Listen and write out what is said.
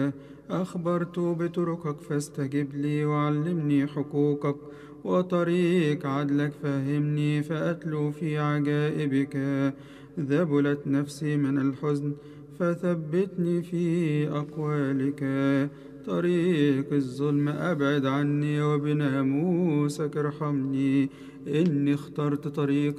أخبرت بطرقك فاستجب لي وعلمني حقوقك، وطريق عدلك فهمني فأتلو في عجائبك. ذبلت نفسي من الحزن فثبتني في أقوالك. طريق الظلم أبعد عني وبناموسك ارحمني. إني اخترت طريق